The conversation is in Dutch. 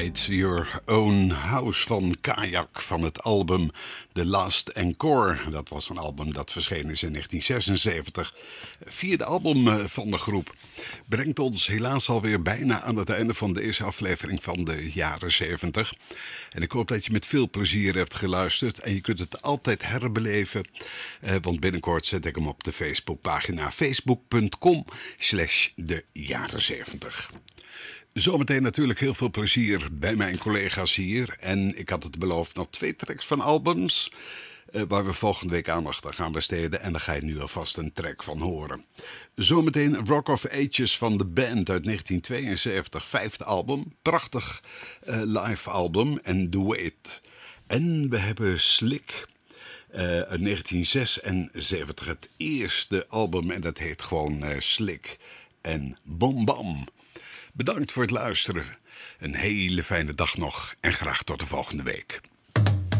Write Your Own House van Kayak van het album The Last Encore. Dat was een album dat verschenen is in 1976. Vierde album van de groep. Brengt ons helaas alweer bijna aan het einde van deze aflevering van de jaren 70. En ik hoop dat je met veel plezier hebt geluisterd. En je kunt het altijd herbeleven. Want binnenkort zet ik hem op de Facebookpagina. Facebook.com/de jaren 70. Zometeen natuurlijk heel veel plezier bij mijn collega's hier. En ik had het beloofd nog 2 tracks van albums waar we volgende week aandacht aan gaan besteden. En daar ga je nu alvast een track van horen. Zometeen Rock of Ages van de band uit 1972. 5e album. Prachtig live album. En The Wait. En we hebben Slick uit 1976. Het eerste album. En dat heet gewoon Slick en Bom Bam. Bedankt voor het luisteren. Een hele fijne dag nog en graag tot de volgende week.